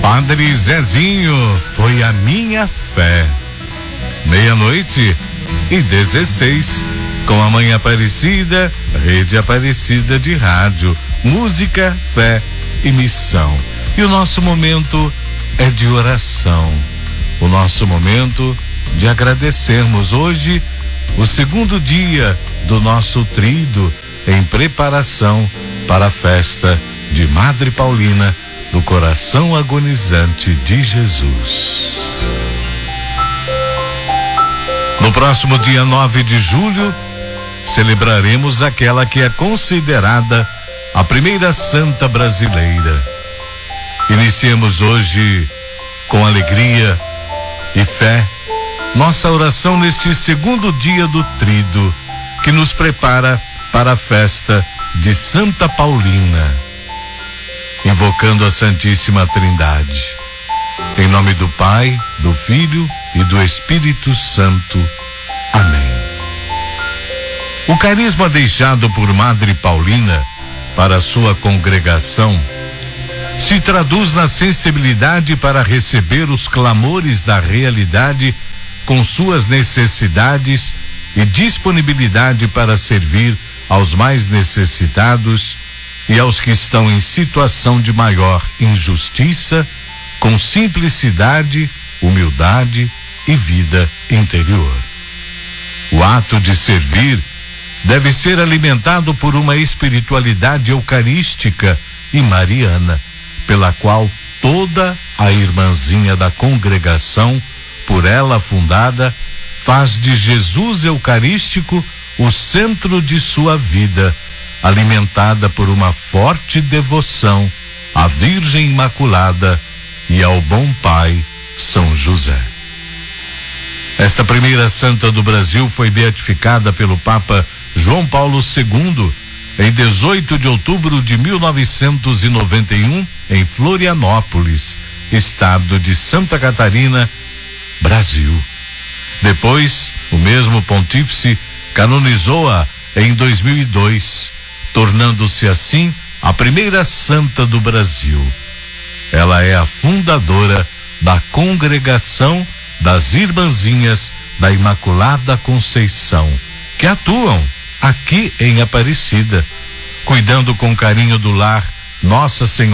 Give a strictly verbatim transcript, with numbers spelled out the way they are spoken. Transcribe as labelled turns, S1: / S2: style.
S1: Padre Zezinho, foi a minha fé. Meia-noite e dezesseis, com a Mãe Aparecida, Rede Aparecida de Rádio, música, fé e missão. E o nosso momento é de oração. O nosso momento de agradecermos hoje o segundo dia do nosso tríduo em preparação para a festa de Madre Paulina do Coração Agonizante de Jesus. No próximo dia nove de julho, celebraremos aquela que é considerada a primeira santa brasileira. Iniciemos hoje com alegria e fé nossa oração neste segundo dia do tríduo que nos prepara para a festa de Santa Paulina, invocando a Santíssima Trindade. Em nome do Pai, do Filho e do Espírito Santo. Amém. O carisma deixado por Madre Paulina para sua congregação se traduz na sensibilidade para receber os clamores da realidade com suas necessidades e disponibilidade para servir aos mais necessitados e aos que estão em situação de maior injustiça, com simplicidade, humildade e vida interior. O ato de servir deve ser alimentado por uma espiritualidade eucarística e mariana, pela qual toda a irmãzinha da congregação, por ela fundada, faz de Jesus Eucarístico o centro de sua vida, alimentada por uma forte devoção à Virgem Imaculada e ao bom Pai São José. Esta primeira santa do Brasil foi beatificada pelo Papa João Paulo segundo em dezoito de outubro de mil novecentos e noventa e um, em Florianópolis, estado de Santa Catarina, Brasil. Depois, o mesmo pontífice canonizou-a em dois mil e dois, tornando-se assim a primeira santa do Brasil. Ela é a fundadora da Congregação das Irmãzinhas da Imaculada Conceição, que atuam aqui em Aparecida, cuidando com carinho do lar Nossa Senhora